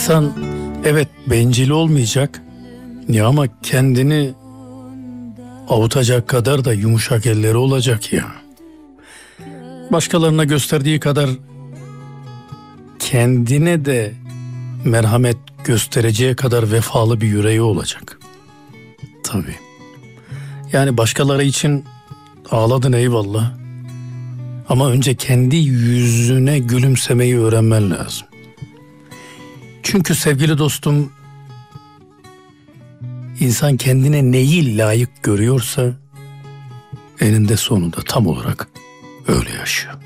İnsan evet bencil olmayacak ya, ama kendini avutacak kadar da yumuşak elleri olacak ya. Başkalarına gösterdiği kadar kendine de merhamet göstereceği kadar vefalı bir yüreği olacak. Tabii. Yani başkaları için ağladın, eyvallah. Ama önce kendi yüzüne gülümsemeyi öğrenmen lazım. Çünkü sevgili dostum, insan kendine neyi layık görüyorsa eninde sonunda tam olarak öyle yaşıyor.